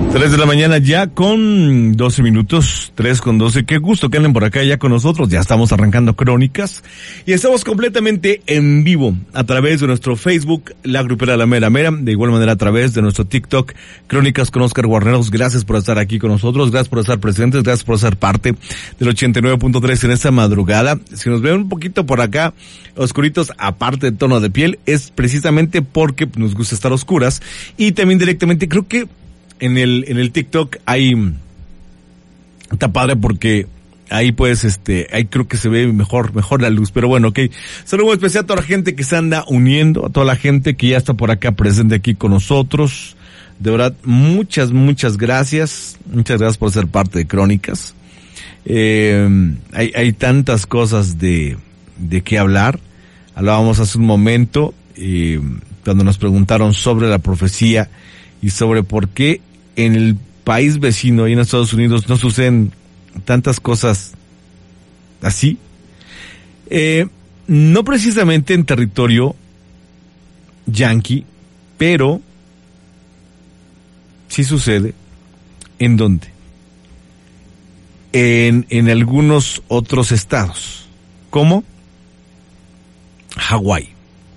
3 de la mañana ya con 12 minutos, 3 con 12. Qué gusto que anden por acá ya con nosotros. Ya estamos arrancando Crónicas y estamos completamente en vivo a través de nuestro Facebook, La Grupera La Mera Mera, de igual manera a través de nuestro TikTok, Crónicas con Oscar Guarneros. Gracias por estar aquí con nosotros, gracias por estar presentes, gracias por ser parte del 89.3 en esta madrugada. Si nos ven un poquito por acá oscuritos, aparte de tono de piel, es precisamente porque nos gusta estar oscuras y también directamente creo que en el TikTok está padre porque ahí pues ahí creo que se ve mejor la luz, pero bueno, ok. Saludo especial a toda la gente que se anda uniendo, a toda la gente que ya está por acá presente aquí con nosotros. De verdad, muchas gracias. Muchas gracias por ser parte de Crónicas. Hay tantas cosas de qué hablar. Hablábamos hace un momento, cuando nos preguntaron sobre la profecía y sobre por qué en el país vecino y en Estados Unidos no suceden tantas cosas así. No precisamente en territorio yanqui, pero sí sucede. ¿En dónde? En algunos otros estados. ¿Cómo? Hawái.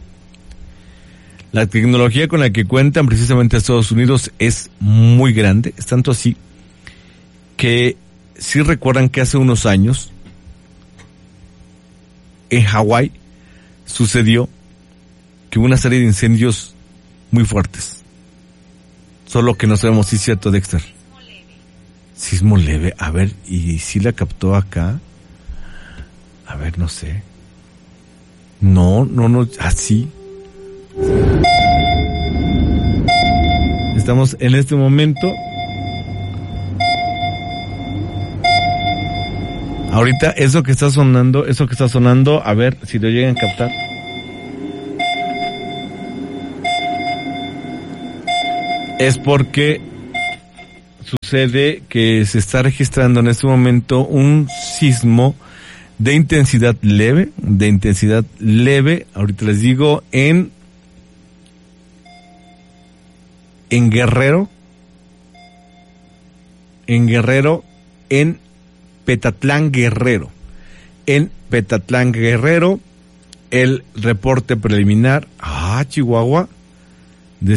La tecnología con la que cuentan precisamente Estados Unidos es muy grande, es tanto así que sí recuerdan que hace unos años en Hawái sucedió que hubo una serie de incendios muy fuertes. Solo que no sabemos si es cierto, Dexter. Sismo leve. A ver, ¿y si la captó acá? A ver, no sé. No, así. Estamos en este momento. Ahorita eso que está sonando, a ver si lo llegan a captar. Es porque sucede que se está registrando en este momento un sismo de intensidad leve, ahorita les digo, en Guerrero, en Petatlán, Guerrero, el reporte preliminar, Chihuahua, de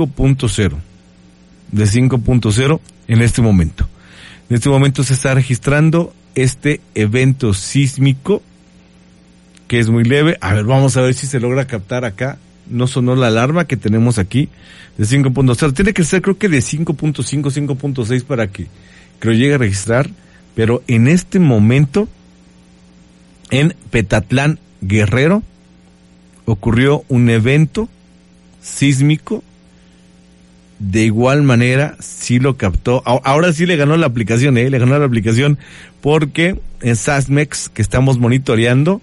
5.0 en este momento. En este momento se está registrando este evento sísmico que es muy leve. A ver, vamos a ver si se logra captar acá. No sonó la alarma que tenemos aquí de 5.0. Tiene que ser creo que de 5.5, 5.6 para que lo llegue a registrar. Pero en este momento, en Petatlán, Guerrero, ocurrió un evento sísmico. De igual manera, sí lo captó. Ahora sí le ganó la aplicación, le ganó la aplicación porque en Sasmex, que estamos monitoreando,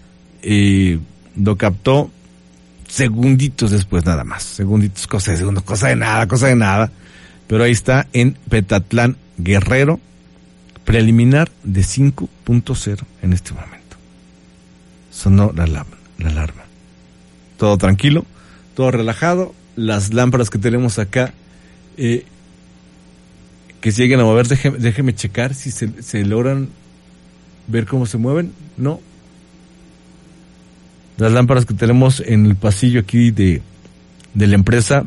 lo captó segunditos después nada más. Segunditos, cosa de segundos, cosa de nada. Pero ahí está en Petatlán, Guerrero, preliminar de 5.0 en este momento. Sonó la alarma. Todo tranquilo, todo relajado. Las lámparas que tenemos acá, que se lleguen a mover, déjeme checar si se logran ver cómo se mueven. No. Las lámparas que tenemos en el pasillo aquí de la empresa,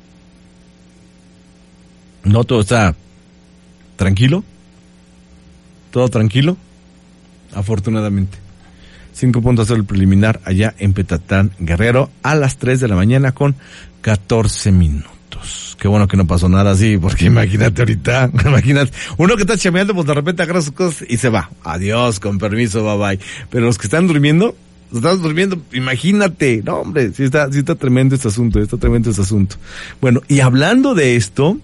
no, todo está tranquilo. Todo tranquilo, afortunadamente. 5.0 el preliminar allá en Petatlán, Guerrero, a las 3 de la mañana con 14 minutos. Qué bueno que no pasó nada así, porque imagínate ahorita, uno que está chameando, pues de repente agarra sus cosas y se va. Adiós, con permiso, bye bye. Pero los que están durmiendo, imagínate. No, hombre, sí está tremendo este asunto, Bueno, y hablando de esto,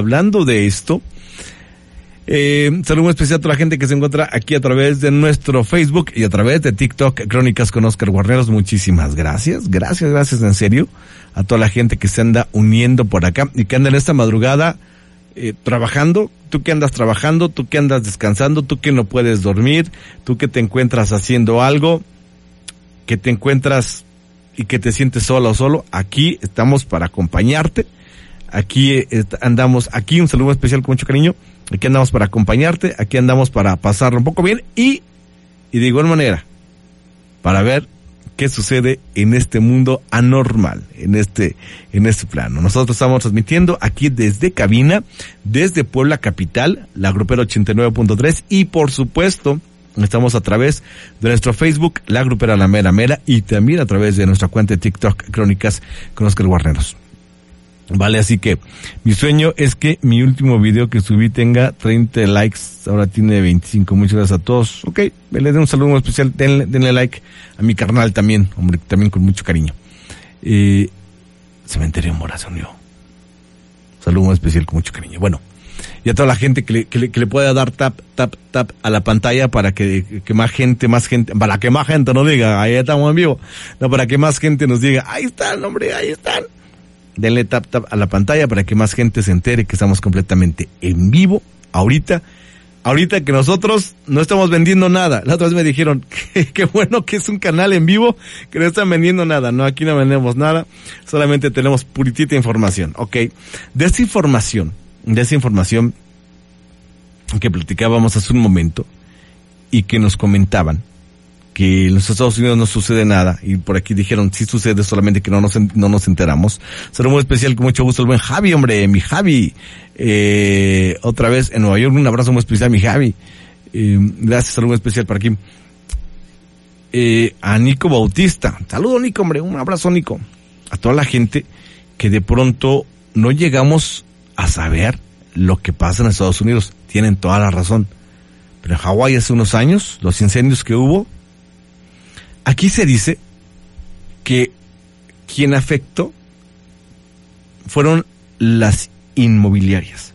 saludo especial a toda la gente que se encuentra aquí a través de nuestro Facebook y a través de TikTok, Crónicas con Oscar Guarneros. Muchísimas gracias en serio a toda la gente que se anda uniendo por acá y que anda en esta madrugada trabajando. Tú que andas trabajando, tú que andas descansando, tú que no puedes dormir, tú que te encuentras haciendo algo, que te encuentras y que te sientes sola o solo, aquí estamos para acompañarte. Aquí andamos, aquí un saludo especial con mucho cariño. Aquí andamos para acompañarte, aquí andamos para pasarlo un poco bien y de igual manera para ver qué sucede en este mundo anormal, en este plano. Nosotros estamos transmitiendo aquí desde cabina, desde Puebla Capital, la Grupera 89.3 y por supuesto estamos a través de nuestro Facebook, la Grupera La Mera Mera y también a través de nuestra cuenta de TikTok, Crónicas con Oscar Guarneros. Vale, así que mi sueño es que mi último video que subí tenga 30 likes, ahora tiene 25, muchas gracias a todos. Ok, le doy un saludo muy especial, denle like a mi carnal también, hombre, también con mucho cariño. Cementerio Mora se unió. Saludo muy especial con mucho cariño. Bueno, y a toda la gente que le pueda dar tap a la pantalla para que más gente, para que más gente nos diga, ahí estamos en vivo, no, para que más gente nos diga, ahí están, hombre, ahí están. Denle tap a la pantalla para que más gente se entere que estamos completamente en vivo ahorita que nosotros no estamos vendiendo nada. La otra vez me dijeron que bueno que es un canal en vivo, que no están vendiendo nada. No, aquí no vendemos nada, solamente tenemos puritita información. Ok, de esa información que platicábamos hace un momento y que nos comentaban que en los Estados Unidos no sucede nada, y por aquí dijeron sí sucede, solamente que no nos enteramos. Saludo muy especial, con mucho gusto, el buen Javi, hombre, mi Javi, otra vez en Nueva York, un abrazo muy especial, mi Javi, gracias, saludo muy especial para aquí, a Nico Bautista, saludo Nico, hombre, un abrazo Nico, a toda la gente que de pronto no llegamos a saber lo que pasa en Estados Unidos, tienen toda la razón, pero en Hawái hace unos años, los incendios que hubo, aquí se dice que quien afectó fueron las inmobiliarias.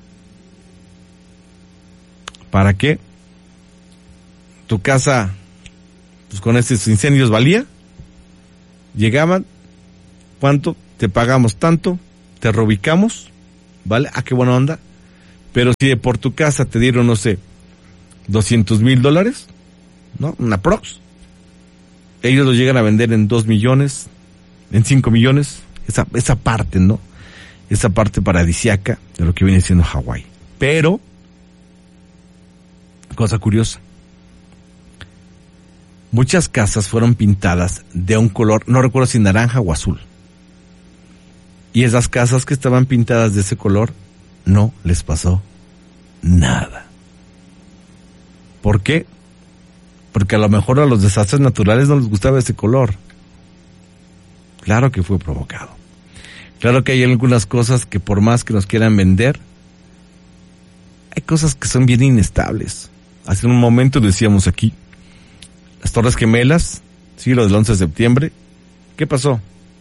¿Para qué? Tu casa, pues con estos incendios valía, llegaban, ¿cuánto? Te pagamos tanto, te reubicamos, ¿vale? Ah, qué buena onda. Pero si por tu casa te dieron, no sé, $200,000, ¿no? Una prox. Ellos lo llegan a vender en 2 millones, en 5 millones, esa parte, ¿no? Esa parte paradisiaca de lo que viene siendo Hawái. Pero, cosa curiosa, muchas casas fueron pintadas de un color, no recuerdo si naranja o azul. Y esas casas que estaban pintadas de ese color, no les pasó nada. ¿Por qué? Porque a lo mejor a los desastres naturales no les gustaba ese color. Claro que fue provocado. Claro que hay algunas cosas que por más que nos quieran vender, hay cosas que son bien inestables. Hace un momento decíamos aquí, las Torres Gemelas, sí, lo del 11 de septiembre, ¿qué pasó?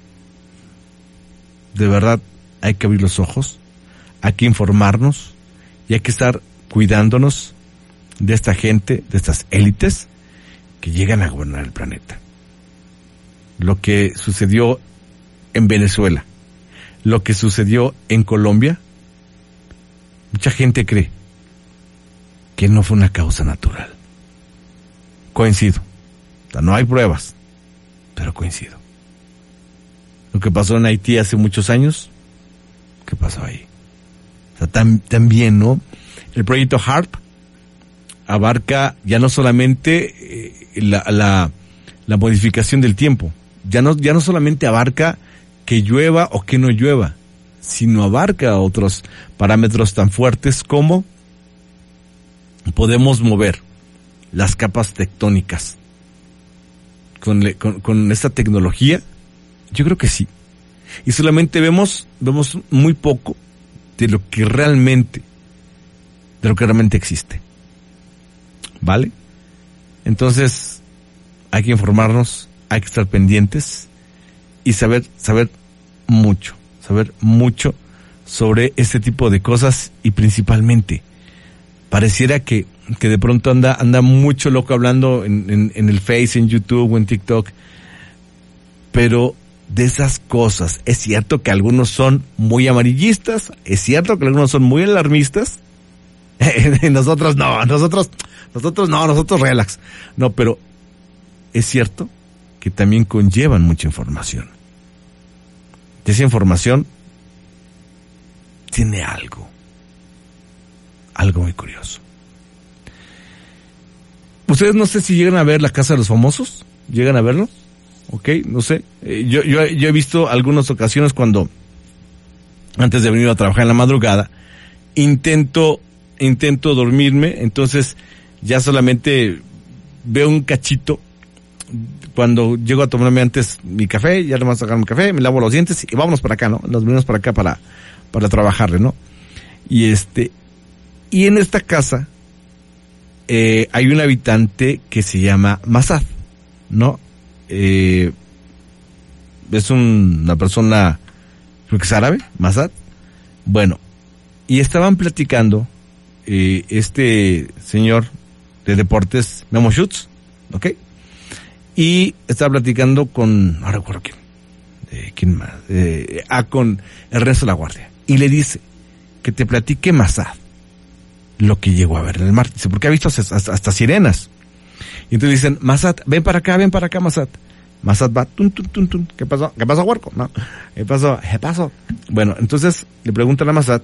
De verdad, hay que abrir los ojos, hay que informarnos y hay que estar cuidándonos de esta gente, de estas élites que llegan a gobernar el planeta. Lo que sucedió en Venezuela, lo que sucedió en Colombia, mucha gente cree que no fue una causa natural. Coincido. O sea, no hay pruebas, pero coincido. Lo que pasó en Haití hace muchos años, ¿qué pasó ahí? O sea, también, ¿no? El proyecto HARP abarca ya no solamente la modificación del tiempo, ya no solamente abarca que llueva o que no llueva, sino abarca otros parámetros tan fuertes como podemos mover las capas tectónicas con esta tecnología. Yo creo que sí, y solamente vemos muy poco de lo que realmente existe. ¿Vale? Entonces, hay que informarnos, hay que estar pendientes y saber mucho sobre este tipo de cosas y principalmente, pareciera que de pronto anda mucho loco hablando en el Face, en YouTube o en TikTok, pero de esas cosas, es cierto que algunos son muy amarillistas, es cierto que algunos son muy alarmistas, nosotros relax. No, pero es cierto que también conllevan mucha información. Esa información tiene algo muy curioso. Ustedes no sé si llegan a ver La Casa de los Famosos, ¿llegan a verlo? Ok, no sé. Yo he visto algunas ocasiones cuando, antes de venir a trabajar en la madrugada, intento dormirme, entonces ya solamente veo un cachito. Cuando llego a tomarme antes mi café, ya nomás sacar mi café, me lavo los dientes y vámonos para acá, ¿no? Nos venimos para acá para trabajarle, ¿no? Y en esta casa hay un habitante que se llama Masad, ¿no? Es una persona, creo que es árabe, Masad. Bueno, y estaban platicando este señor de deportes, Memo Schutz, ¿ok? Y estaba platicando con, no recuerdo quién más, con Ernesto Laguardia. Y le dice que te platique Masad lo que llegó a ver en el mar. Dice, porque ha visto hasta sirenas. Y entonces dicen, Masad, ven para acá, Masad. Masad va, tun. ¿Qué pasó, huerco? No, ¿qué pasó? Bueno, entonces le preguntan a Masad,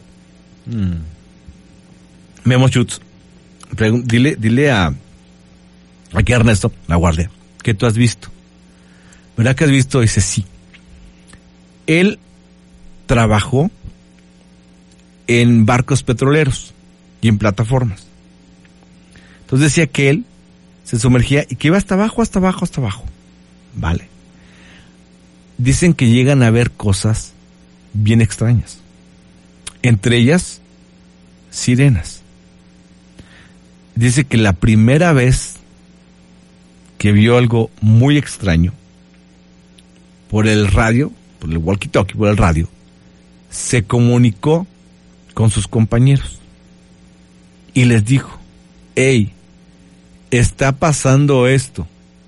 Memo Schutz, dile aquí a Ernesto Laguardia, ¿qué tú has visto? ¿Verdad que has visto? Dice, sí. Él trabajó en barcos petroleros y en plataformas. Entonces decía que él se sumergía y que iba hasta abajo. Vale. Dicen que llegan a ver cosas bien extrañas. Entre ellas, sirenas. Dice que la primera vez que vio algo muy extraño, por el radio, por el walkie-talkie, por el radio, se comunicó con sus compañeros y les dijo, hey, está pasando esto.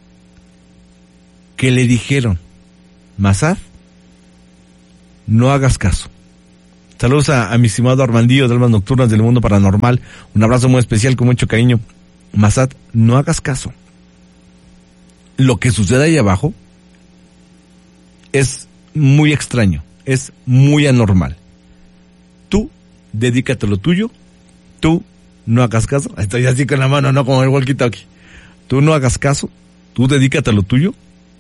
Que le dijeron, Masad, no hagas caso. Saludos a mi estimado Armandillo de Almas Nocturnas del Mundo Paranormal. Un abrazo muy especial con mucho cariño. Masad, no hagas caso. Lo que sucede ahí abajo es muy extraño, es muy anormal. Tú, dedícate a lo tuyo, tú no hagas caso. Estoy así con la mano, no como el walkie-talkie. Tú no hagas caso, tú dedícate a lo tuyo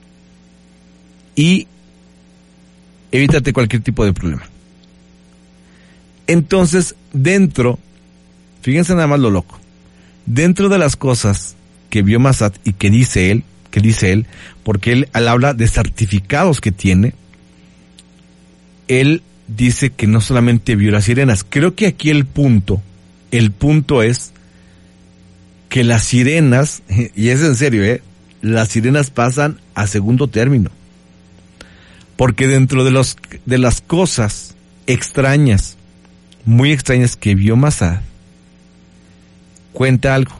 y evítate cualquier tipo de problema. Entonces, fíjense nada más lo loco, dentro de las cosas que vio Masad y que dice él, porque él habla de certificados que tiene, él dice que no solamente vio las sirenas. Creo que aquí el punto es que las sirenas, y es en serio, las sirenas pasan a segundo término. Porque dentro de las cosas extrañas, muy extrañas que vio Masad, cuenta algo.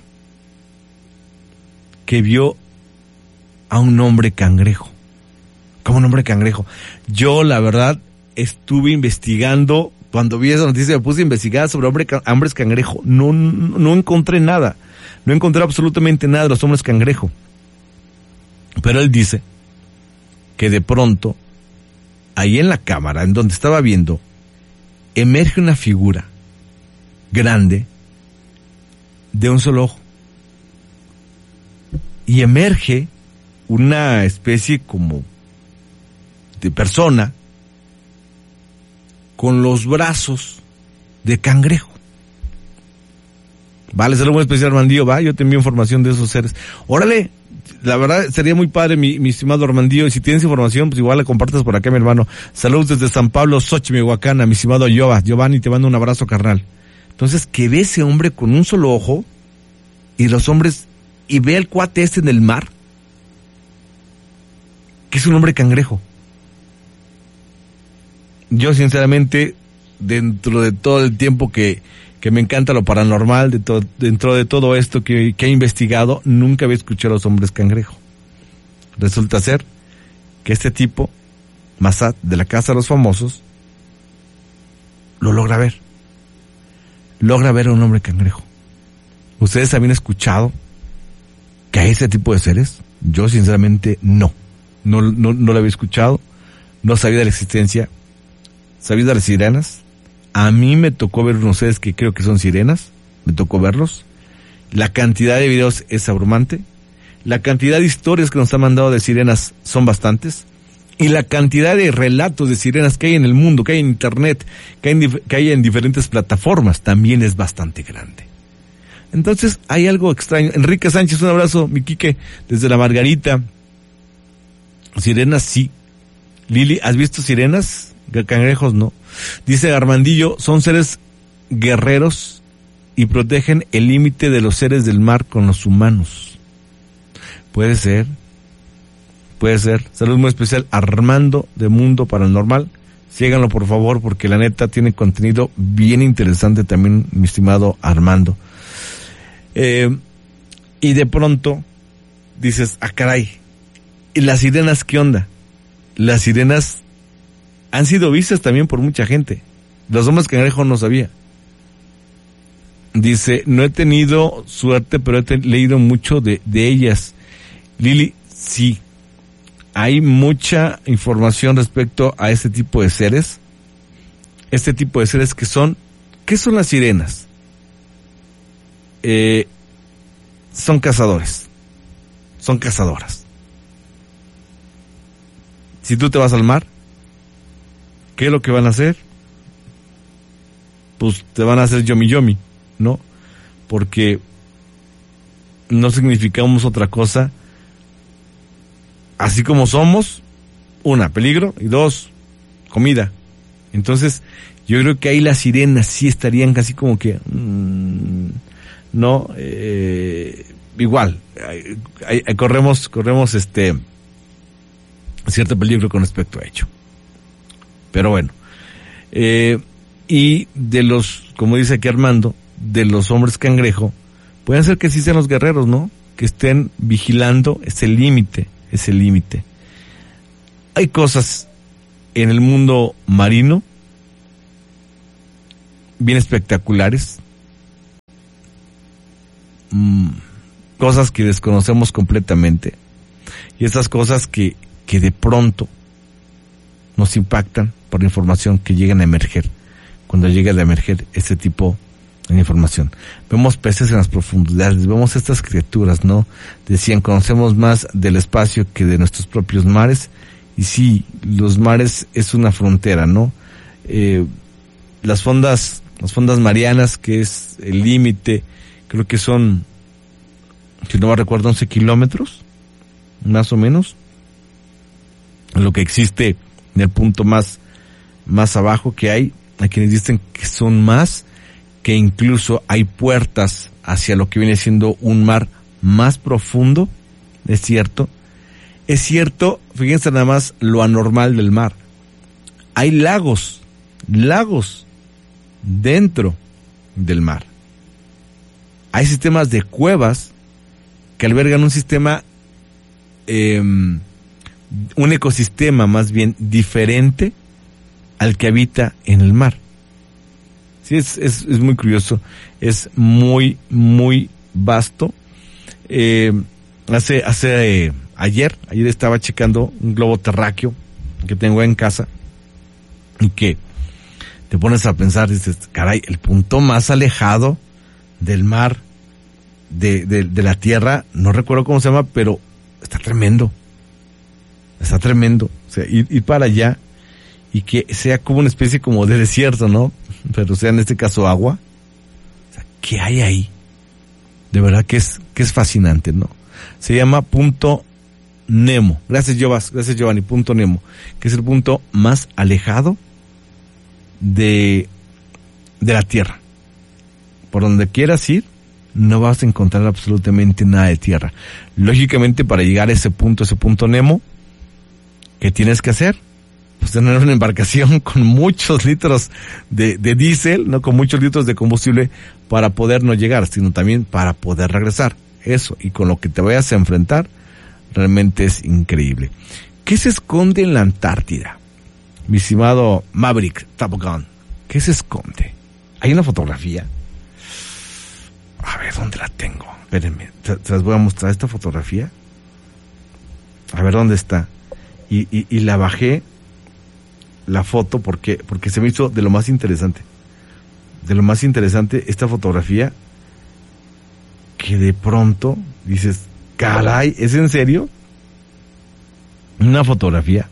Que vio a un hombre cangrejo. ¿Cómo un hombre cangrejo? Yo, la verdad, estuve investigando. Cuando vi esa noticia me puse a investigar sobre hombres cangrejo. No encontré nada. No encontré absolutamente nada de los hombres cangrejo. Pero él dice que de pronto, ahí en la cámara, en donde estaba viendo, emerge una figura grande de un solo ojo. Y emerge una especie como de persona con los brazos de cangrejo. Vale, saludo muy especial, Armandillo, va, yo te envío información de esos seres. Órale, la verdad sería muy padre, mi estimado Armandillo, y si tienes información, pues igual la compartas por acá, mi hermano. Saludos desde San Pablo, Xochimilco, mi estimado Giovanni, te mando un abrazo, carnal. Entonces, que ve ese hombre con un solo ojo, y los hombres, y ve al cuate en el mar, que es un hombre cangrejo. Yo, sinceramente, dentro de todo el tiempo que me encanta lo paranormal, dentro de todo esto que he investigado, nunca había escuchado a los hombres cangrejo. Resulta ser que este tipo, Masad, de la Casa de los Famosos, lo logra ver. Logra ver a un hombre cangrejo. ¿Ustedes habían escuchado que hay ese tipo de seres? Yo, sinceramente, no lo había escuchado, no sabía de la existencia, sabía de las sirenas, A mí me tocó ver unos seres que creo que son sirenas, me tocó verlos. La cantidad de videos es abrumante. La cantidad de historias que nos han mandado de sirenas son bastantes. Y la cantidad de relatos de sirenas que hay en el mundo, que hay en internet, que hay en diferentes plataformas, también es bastante grande. Entonces, hay algo extraño. Enrique Sánchez, un abrazo, mi Quique, desde la Margarita. Sirenas, sí. Lili, ¿has visto sirenas? Cangrejos, no. Dice Armandillo, son seres guerreros y protegen el límite de los seres del mar con los humanos. Puede ser. Salud muy especial, Armando de Mundo Paranormal. Síganlo, por favor, porque la neta tiene contenido bien interesante también, mi estimado Armando. Y de pronto dices, caray, ¿y las sirenas qué onda? Las sirenas han sido vistas también por mucha gente. Los hombres cangrejos no sabía. Dice, no he tenido suerte, pero he leído mucho de ellas. Lili, sí. Hay mucha información respecto a este tipo de seres. Este tipo de seres que son... ¿Qué son las sirenas? Son cazadores. Son cazadoras. Si tú te vas al mar, ¿qué es lo que van a hacer? Pues te van a hacer yomi, ¿no? Porque no significamos otra cosa. Así como somos, una, peligro, y dos, comida. Entonces, yo creo que ahí las sirenas sí estarían casi como que, no, igual, corremos cierto peligro con respecto a ello. Pero bueno, y de los, como dice aquí Armando, de los hombres cangrejo, pueden ser que sí sean los guerreros, ¿no? Que estén vigilando ese límite. Hay cosas en el mundo marino bien espectaculares, cosas que desconocemos completamente, y estas cosas que de pronto nos impactan por la información que llegan a emerger, cuando llega a emerger este tipo de información. Vemos peces en las profundidades, vemos estas criaturas, ¿no? Decían, conocemos más del espacio que de nuestros propios mares, y sí, los mares es una frontera, ¿no? Las fondas marianas, que es el límite, creo que son, si no me recuerdo, 11 kilómetros, más o menos, lo que existe en el punto más abajo que hay quienes dicen que son más, que incluso hay puertas hacia lo que viene siendo un mar más profundo. Es cierto, fíjense nada más lo anormal del mar. Hay lagos dentro del mar. Hay sistemas de cuevas que albergan un sistema, un ecosistema más bien diferente al que habita en el mar. Sí, es muy curioso, es muy vasto. Ayer estaba checando un globo terráqueo que tengo en casa, y que te pones a pensar, dices, caray, el punto más alejado del mar, de la tierra, no recuerdo cómo se llama, pero está tremendo. O sea, ir para allá y que sea como una especie como de desierto, ¿no? Pero sea en este caso agua. O sea, ¿qué hay ahí? De verdad que es fascinante, ¿no? Se llama Punto Nemo. Gracias Giovanni, Punto Nemo, que es el punto más alejado de la Tierra. Por donde quieras ir, no vas a encontrar absolutamente nada de tierra. Lógicamente, para llegar a ese punto Nemo, ¿qué tienes que hacer? Pues tener una embarcación con muchos litros de diésel, no con muchos litros de combustible, para poder no llegar, sino también para poder regresar. Eso, y con lo que te vayas a enfrentar, realmente es increíble. ¿Qué se esconde en la Antártida? Mi estimado Maverick Top Gun, ¿qué se esconde? ¿Hay una fotografía? A ver, ¿dónde la tengo? Espérenme, te las voy a mostrar, esta fotografía. A ver, ¿dónde está? Y la bajé, la foto, porque se me hizo de lo más interesante. de lo más interesante, esta fotografía, que de pronto dices, caray, ¿es en serio? Una fotografía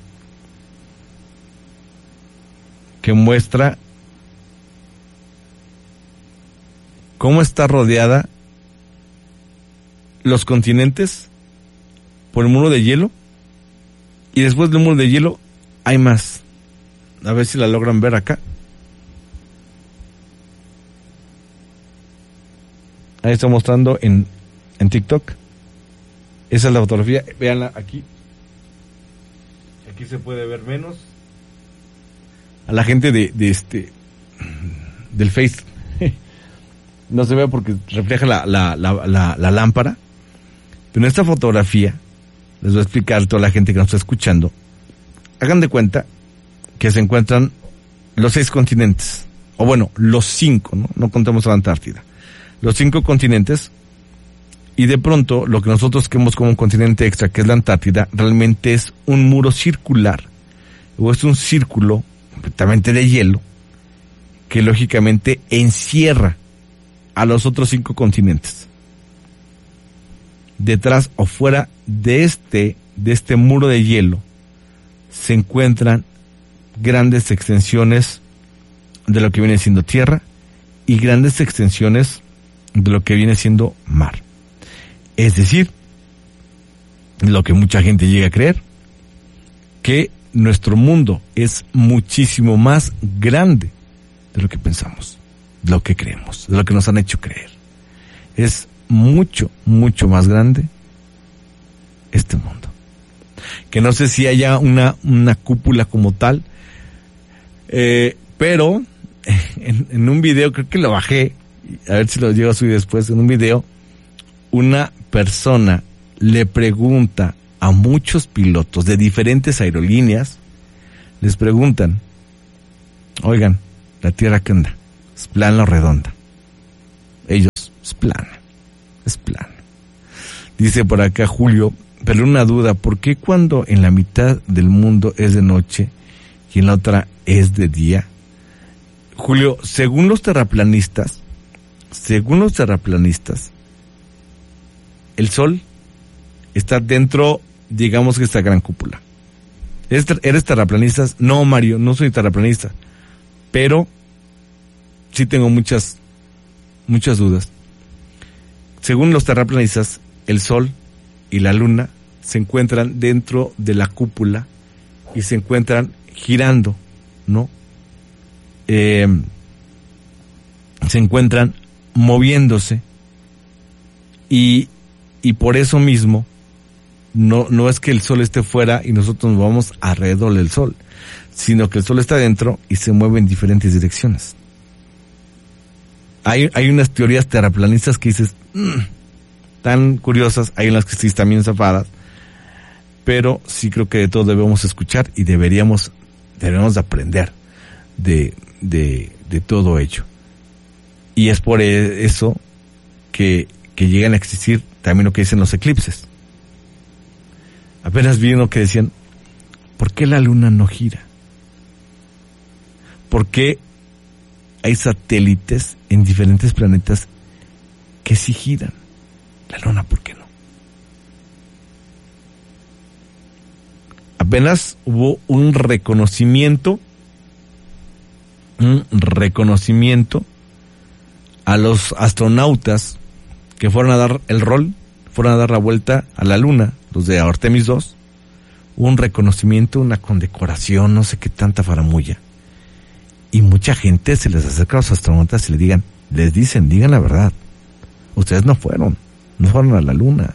que muestra cómo está rodeada los continentes por el muro de hielo, y después del muro de hielo hay más. A ver si la logran ver acá. Ahí está mostrando en TikTok. Esa es la fotografía. Véanla aquí. Aquí se puede ver menos. A la gente del Face no se ve porque refleja la lámpara. Pero en esta fotografía les voy a explicar a toda la gente que nos está escuchando. Hagan de cuenta que se encuentran los 6 continentes, o bueno, los 5, no contamos a la Antártida, los 5 continentes, y de pronto lo que nosotros vemos como un continente extra, que es la Antártida, realmente es un muro circular, o es un círculo completamente de hielo, que lógicamente encierra a los otros 5 continentes. Detrás o fuera de este muro de hielo se encuentran grandes extensiones de lo que viene siendo tierra y grandes extensiones de lo que viene siendo mar. Es decir, lo que mucha gente llega a creer, que nuestro mundo es muchísimo más grande de lo que pensamos, de lo que creemos, de lo que nos han hecho creer. Es mucho, mucho más grande este mundo. Que no sé si haya una cúpula como tal, pero en un video, creo que lo bajé, a ver si lo llego a subir después, en un video, una persona le pregunta a muchos pilotos de diferentes aerolíneas, les preguntan, oigan, ¿la Tierra qué onda? ¿Es plana o redonda? Ellos, es plana. Dice por acá Julio, pero una duda, ¿por qué cuando en la mitad del mundo es de noche y en la otra es de día? Julio, según los terraplanistas, el Sol está dentro, digamos que esta gran cúpula. ¿Eres terraplanista? No, Mario, no soy terraplanista, pero sí tengo muchas dudas. Según los terraplanistas, el Sol y la Luna se encuentran dentro de la cúpula y se encuentran girando, ¿no? Se encuentran moviéndose y por eso mismo no es que el Sol esté fuera y nosotros nos vamos alrededor del Sol, sino que el Sol está dentro y se mueve en diferentes direcciones. Hay unas teorías terraplanistas que dices, tan curiosas, hay unas que sí están bien zafadas, pero sí creo que de todo debemos escuchar y debemos de aprender de todo ello. Y es por eso que llegan a existir también lo que dicen los eclipses. Apenas vi uno que decían, ¿por qué la Luna no gira? ¿Por qué hay satélites en diferentes planetas que sí giran? La Luna, ¿por qué no? Apenas hubo un reconocimiento a los astronautas que fueron a dar el rol, fueron a dar la vuelta a la Luna, los de Artemis 2, un reconocimiento, una condecoración, no sé qué tanta faramulla. Y mucha gente se les acerca a los astronautas y digan la verdad, ustedes no fueron a la Luna.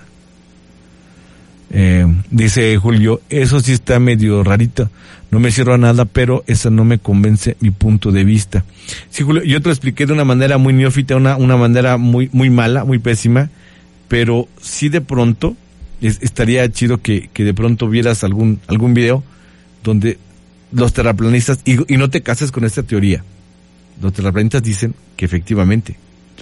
Dice Julio, eso sí está medio rarito, no me cierro a nada, pero esa no me convence mi punto de vista. Sí, Julio, yo te lo expliqué de una manera muy neófita, una manera muy mala, muy pésima, pero sí de pronto estaría chido que de pronto vieras algún video donde los terraplanistas, y no te cases con esta teoría, los terraplanistas dicen que efectivamente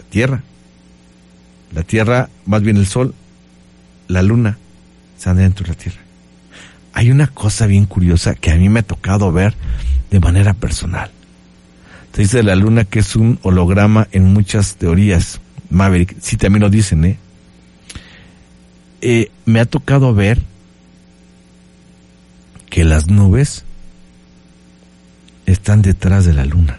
la Tierra, más bien el Sol, la Luna, están dentro de la Tierra. Hay una cosa bien curiosa que a mí me ha tocado ver de manera personal. Se dice de la luna que es un holograma en muchas teorías. Maverick, sí, también lo dicen, me ha tocado ver que las nubes están detrás de la luna.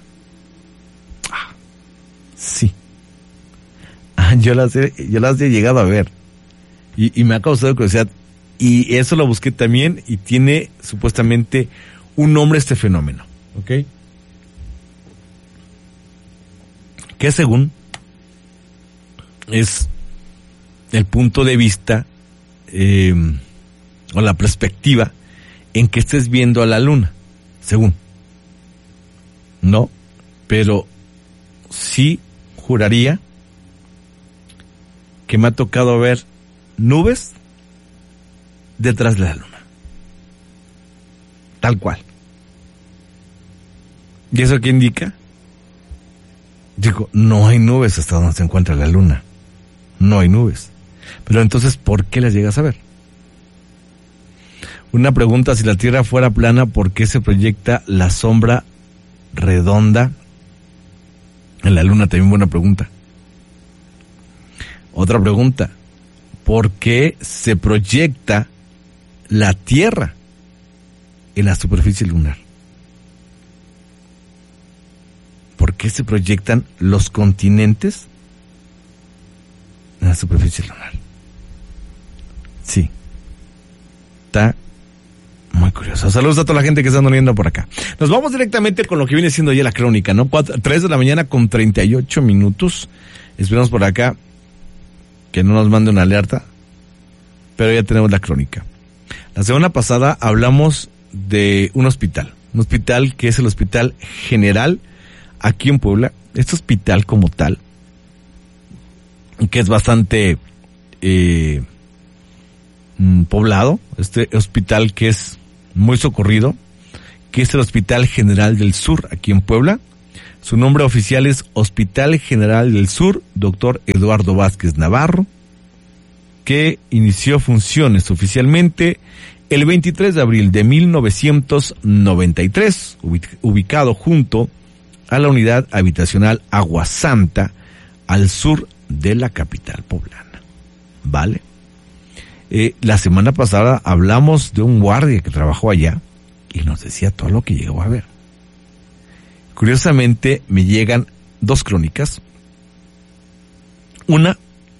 Sí. Yo las he llegado a ver. Y me ha causado curiosidad. Y eso lo busqué también y tiene supuestamente un nombre este fenómeno. ¿Ok? Que según es el punto de vista o la perspectiva en que estés viendo a la luna, según. No, pero sí juraría que me ha tocado ver nubes detrás de la luna. Tal cual. ¿Y eso qué indica? Digo, no hay nubes hasta donde se encuentra la luna. No hay nubes. Pero entonces, ¿por qué las llegas a ver? Una pregunta, si la Tierra fuera plana, ¿por qué se proyecta la sombra redonda en la luna? También buena pregunta. Otra pregunta, ¿por qué se proyecta la Tierra en la superficie lunar? ¿Por qué se proyectan los continentes en la superficie lunar? Sí. Está muy curioso. Saludos a toda la gente que está uniendo por acá. Nos vamos directamente con lo que viene siendo ya la crónica, ¿no? 3 de la mañana con 38 minutos. Esperamos por acá que no nos mande una alerta, pero ya tenemos la crónica. La semana pasada hablamos de un hospital que es el Hospital General aquí en Puebla. Este hospital como tal, que es bastante poblado, este hospital que es muy socorrido, que es el Hospital General del Sur aquí en Puebla. Su nombre oficial es Hospital General del Sur, Dr. Eduardo Vázquez Navarro, que inició funciones oficialmente el 23 de abril de 1993, ubicado junto a la unidad habitacional Agua Santa, al sur de la capital poblana. ¿Vale? La semana pasada hablamos de un guardia que trabajó allá y nos decía todo lo que llegó a ver. Curiosamente me llegan 2 crónicas. Una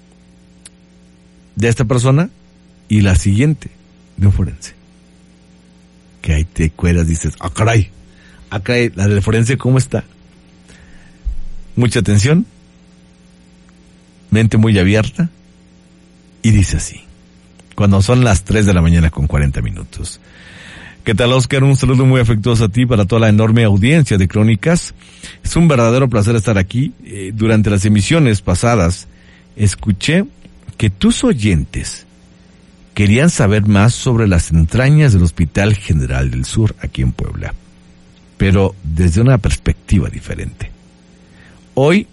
de esta persona y la siguiente de un forense. Que ahí te cuelas, dices, ¡ah, caray! La del forense, ¿cómo está? Mucha atención, mente muy abierta, y dice así, cuando son las 3 de la mañana con 40 minutos. ¿Qué tal, Oscar? Un saludo muy afectuoso a ti, para toda la enorme audiencia de Crónicas. Es un verdadero placer estar aquí. Durante las emisiones pasadas, escuché que tus oyentes querían saber más sobre las entrañas del Hospital General del Sur aquí en Puebla, pero desde una perspectiva diferente. Hoy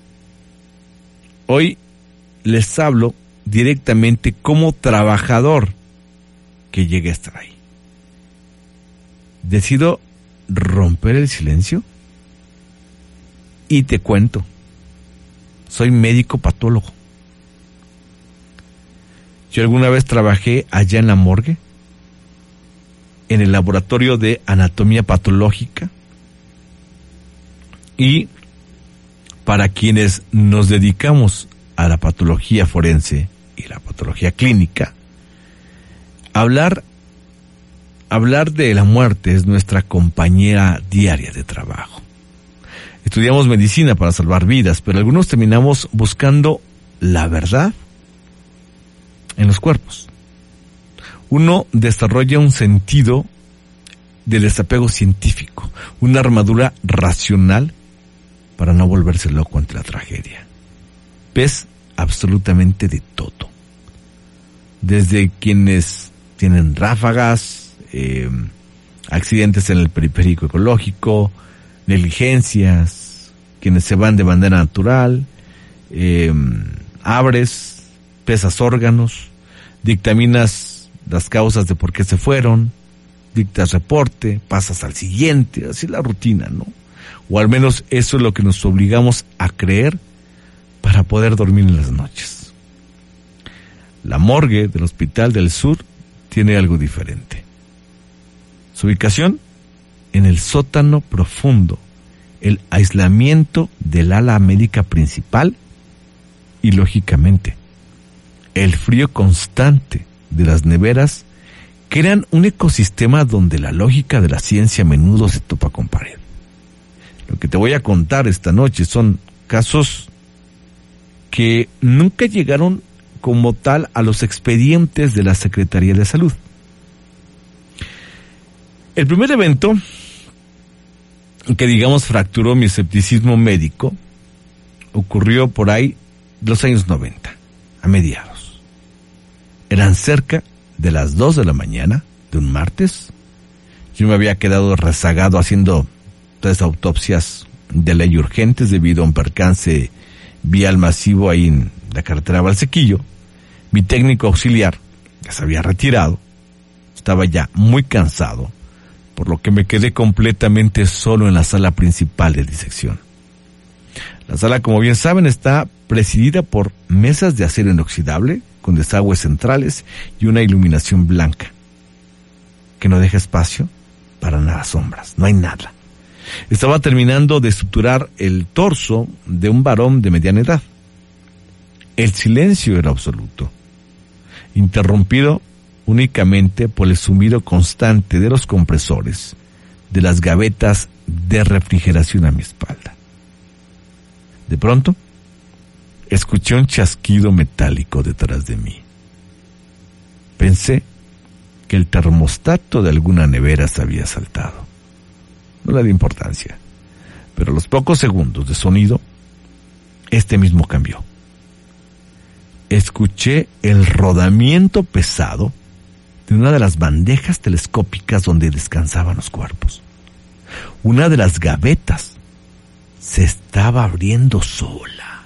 les hablo directamente como trabajador que llegué a estar ahí. Decido romper el silencio y te cuento. Soy médico patólogo. Yo alguna vez trabajé allá en la morgue, en el laboratorio de anatomía patológica, y para quienes nos dedicamos a la patología forense y la patología clínica, hablar de la muerte es nuestra compañera diaria de trabajo. Estudiamos medicina para salvar vidas, pero algunos terminamos buscando la verdad en los cuerpos. Uno desarrolla un sentido de desapego científico, una armadura racional para no volverse loco ante la tragedia. Ves absolutamente de todo. Desde quienes tienen ráfagas, accidentes en el periférico ecológico, negligencias, quienes se van de manera natural, abres, pesas órganos, dictaminas las causas de por qué se fueron, dictas reporte, pasas al siguiente, así la rutina, ¿no? O al menos eso es lo que nos obligamos a creer para poder dormir en las noches. La morgue del Hospital del Sur tiene algo diferente. Su ubicación en el sótano profundo, el aislamiento del ala médica principal y, lógicamente, el frío constante de las neveras crean un ecosistema donde la lógica de la ciencia a menudo se topa con pared. Lo que te voy a contar esta noche son casos que nunca llegaron como tal a los expedientes de la Secretaría de Salud. El primer evento que, digamos, fracturó mi escepticismo médico ocurrió por ahí de los años 90, a mediados. Eran cerca de las 2 de la mañana de un martes. Yo me había quedado rezagado haciendo 3 autopsias de ley urgentes debido a un percance vial masivo ahí en la carretera Valsequillo. Mi técnico auxiliar, que se había retirado, estaba ya muy cansado, por lo que me quedé completamente solo en la sala principal de disección. La sala, como bien saben, está presidida por mesas de acero inoxidable, con desagües centrales y una iluminación blanca, que no deja espacio para nada sombras, no hay nada. Estaba terminando de suturar el torso de un varón de mediana edad. El silencio era absoluto, interrumpido únicamente por el zumbido constante de los compresores de las gavetas de refrigeración a mi espalda. De pronto, escuché un chasquido metálico detrás de mí. Pensé que el termostato de alguna nevera se había saltado. No le di importancia, pero a los pocos segundos de sonido, este mismo cambió. Escuché el rodamiento pesado de una de las bandejas telescópicas donde descansaban los cuerpos. Una de las gavetas se estaba abriendo sola.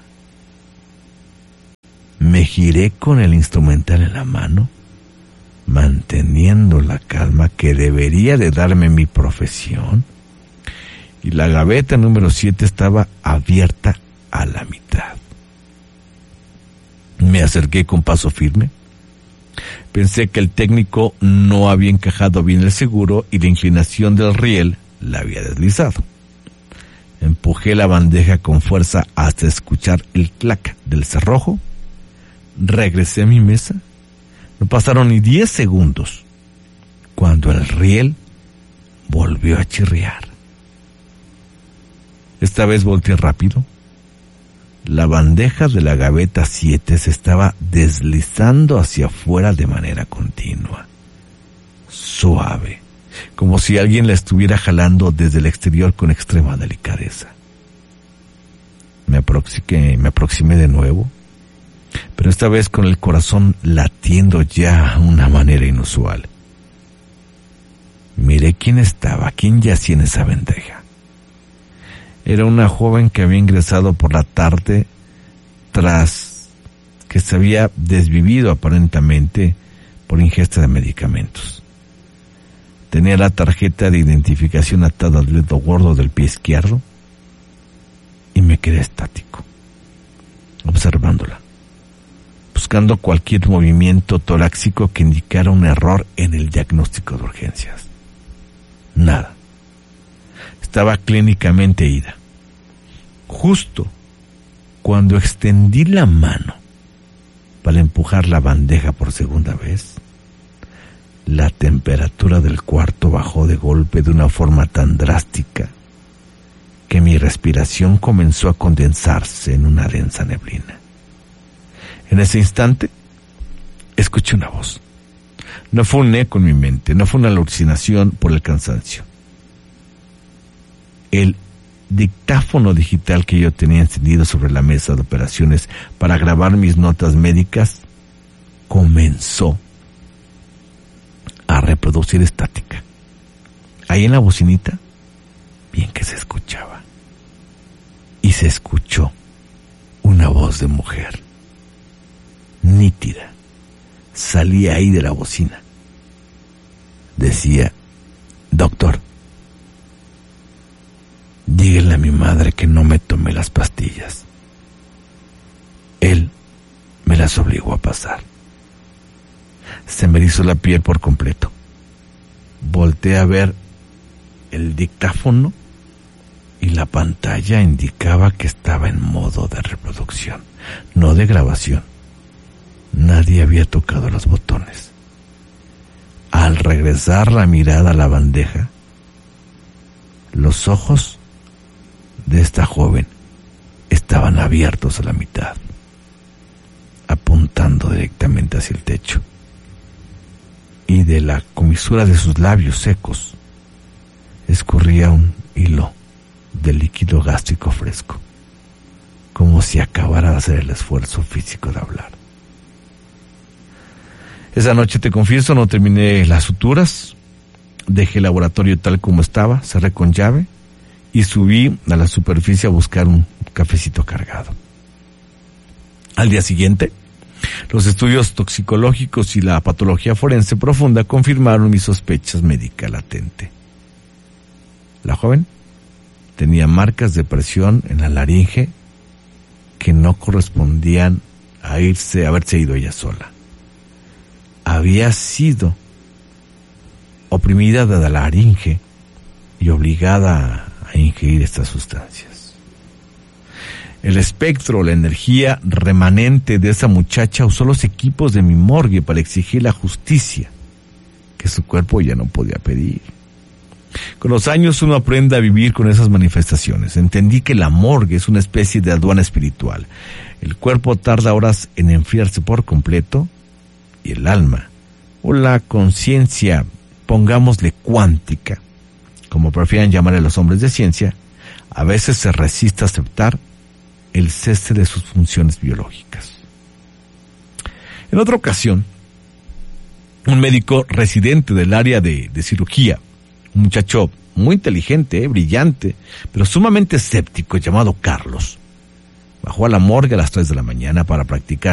Me giré con el instrumental en la mano, manteniendo la calma que debería de darme mi profesión, y la gaveta número 7 estaba abierta a la mitad. Me acerqué con paso firme. Pensé que el técnico no había encajado bien el seguro y la inclinación del riel la había deslizado. Empujé la bandeja con fuerza hasta escuchar el clac del cerrojo. Regresé a mi mesa. No pasaron ni 10 segundos cuando el riel volvió a chirriar. Esta vez volteé rápido. La bandeja de la gaveta 7 se estaba deslizando hacia afuera de manera continua, suave, como si alguien la estuviera jalando desde el exterior con extrema delicadeza. Me aproximé de nuevo, pero esta vez con el corazón latiendo ya a una manera inusual. Miré quién yacía en esa bandeja. Era una joven que había ingresado por la tarde tras que se había desvivido aparentemente por ingesta de medicamentos. Tenía la tarjeta de identificación atada al dedo gordo del pie izquierdo y me quedé estático, observándola, buscando cualquier movimiento torácico que indicara un error en el diagnóstico de urgencias. Nada. Estaba clínicamente ida. Justo cuando extendí la mano para empujar la bandeja por segunda vez, la temperatura del cuarto bajó de golpe de una forma tan drástica que mi respiración comenzó a condensarse en una densa neblina. En ese instante, escuché una voz. No fue un eco en mi mente, no fue una alucinación por el cansancio. El dictáfono digital que yo tenía encendido sobre la mesa de operaciones para grabar mis notas médicas comenzó a reproducir estática. Ahí en la bocinita, bien que se escuchaba. Y se escuchó una voz de mujer, nítida, salía ahí de la bocina. Decía: doctor, llegué madre que no me tomé las pastillas. Él me las obligó a pasar. Se me erizó la piel por completo. Volteé a ver el dictáfono y la pantalla indicaba que estaba en modo de reproducción, no de grabación. Nadie había tocado los botones. Al regresar la mirada a la bandeja, los ojos de esta joven estaban abiertos a la mitad, apuntando directamente hacia el techo, y de la comisura de sus labios secos escurría un hilo de líquido gástrico fresco, como si acabara de hacer el esfuerzo físico de hablar. Esa noche, te confieso, no terminé las suturas, dejé el laboratorio tal como estaba, cerré con llave y subí a la superficie a buscar un cafecito cargado. Al día siguiente, los estudios toxicológicos y la patología forense profunda confirmaron mis sospechas médicas latentes. La joven tenía marcas de presión en la laringe que no correspondían a haberse ido ella sola. Había sido oprimida de la laringe y obligada a ingerir estas sustancias. El espectro, la energía remanente de esa muchacha usó los equipos de mi morgue para exigir la justicia que su cuerpo ya no podía pedir. Con los años uno aprende a vivir con esas manifestaciones. Entendí que la morgue es una especie de aduana espiritual. El cuerpo tarda horas en enfriarse por completo y el alma, o la conciencia, pongámosle cuántica, como prefieran llamarle los hombres de ciencia, a veces se resiste a aceptar el cese de sus funciones biológicas. En otra ocasión, un médico residente del área de cirugía, un muchacho muy inteligente, brillante, pero sumamente escéptico, llamado Carlos, bajó a la morgue a las 3 de la mañana para practicar